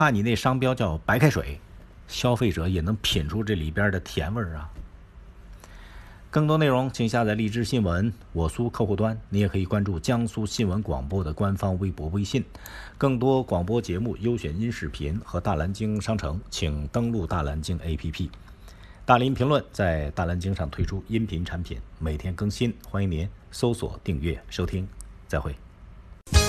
怕你那商标叫白开水，消费者也能品出这里边的甜味儿啊。更多内容请下载荔枝新闻我苏客户端，你也可以关注江苏新闻广播的官方微博微信。更多广播节目优选音视频和大蓝鲸商城，请登录大蓝鲸 APP。大林评论在大蓝鲸上推出音频产品，每天更新，欢迎您搜索订阅收听。再会。